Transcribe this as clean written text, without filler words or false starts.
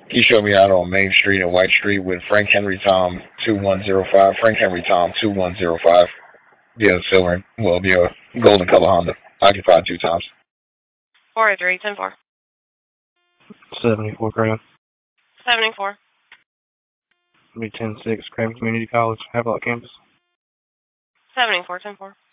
He showed me out on Main Street and White Street with Frank Henry Tom 2105. Frank Henry Tom 2105. Yeah, silver. Well, yeah, golden color Honda. Occupied 2 times. 403, 10-4. 74 Crown. 74. Be 10-6, Craven Community College, Havelock campus. 74, 10-4.